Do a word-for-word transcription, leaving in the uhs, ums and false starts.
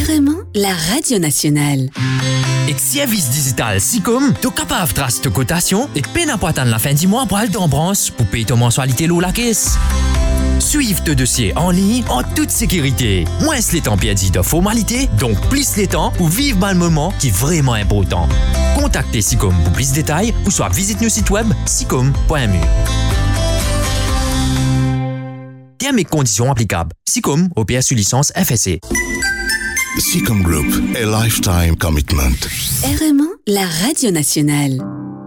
R M un, la radio nationale. Et service digital Sicom, tu es capable de tracer ta cotation et peine à pas attendre la fin du mois pour aller en branche pour payer ta mensualité l'eau la caisse. Suive tes dossiers en ligne en toute sécurité. Moins les temps perdus de formalités, donc plus les temps pour vivre le moment qui est vraiment important. Contactez Sicom pour plus de détails ou soit visite nos sites web sicom point m u. Termes et conditions applicables. Sicom opère sous licence F S C. Sicom Group, a lifetime commitment. R M un, la radio nationale.